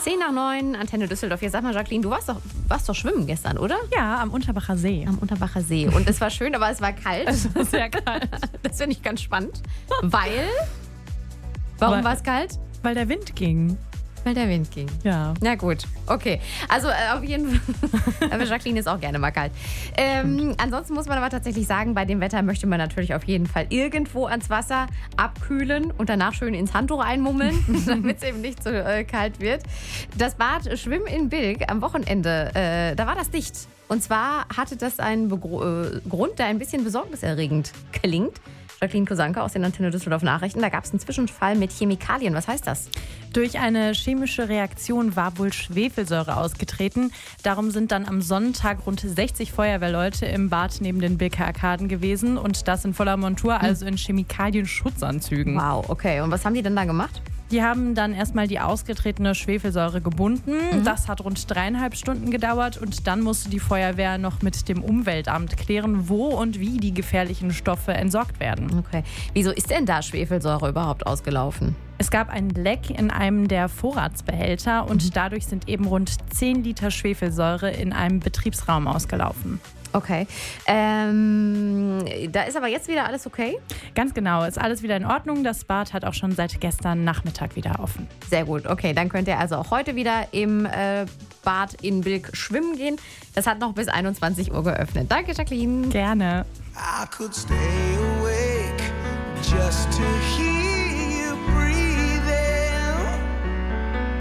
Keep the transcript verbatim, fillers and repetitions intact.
zehn nach neun, Antenne Düsseldorf. Jetzt sag mal, Jacqueline, du warst doch, warst doch schwimmen gestern, oder? Ja, am Unterbacher See. Am Unterbacher See. Und es war schön, aber es war kalt. Es war sehr kalt. Das finde ich ganz spannend. Weil? Warum war es kalt? Weil der Wind ging. Weil der Wind ging. Ja. Na gut, okay. Also äh, auf jeden Fall. Aber Jacqueline ist auch gerne mal kalt. Ähm, ansonsten muss man aber tatsächlich sagen, bei dem Wetter möchte man natürlich auf jeden Fall irgendwo ans Wasser abkühlen und danach schön ins Handtuch einmummeln, damit es eben nicht so äh, kalt wird. Das Bad Schwimm in Bilk am Wochenende, äh, da war das dicht. Und zwar hatte das einen Begr- äh, Grund, der ein bisschen besorgniserregend klingt. Jacqueline Kosanke aus den Antenne Düsseldorf Nachrichten. Da gab es einen Zwischenfall mit Chemikalien. Was heißt das? Durch eine chemische Reaktion war wohl Schwefelsäure ausgetreten. Darum sind dann am Sonntag rund sechzig Feuerwehrleute im Bad neben den Bilker Arkaden gewesen. Und das in voller Montur, also in Chemikalienschutzanzügen. Wow, okay. Und was haben die denn da gemacht? Die haben dann erstmal die ausgetretene Schwefelsäure gebunden. Mhm. Das hat rund dreieinhalb Stunden gedauert und dann musste die Feuerwehr noch mit dem Umweltamt klären, wo und wie die gefährlichen Stoffe entsorgt werden. Okay. Wieso ist denn da Schwefelsäure überhaupt ausgelaufen? Es gab ein Leck in einem der Vorratsbehälter und dadurch sind eben rund zehn Liter Schwefelsäure in einem Betriebsraum ausgelaufen. Okay. Ähm, da ist aber jetzt wieder alles okay? Ganz genau, ist alles wieder in Ordnung. Das Bad hat auch schon seit gestern Nachmittag wieder offen. Sehr gut, okay. Dann könnt ihr also auch heute wieder im äh, Bad in Bilk schwimmen gehen. Das hat noch bis einundzwanzig Uhr geöffnet. Danke, Jacqueline. Gerne. I could stay awake just to hear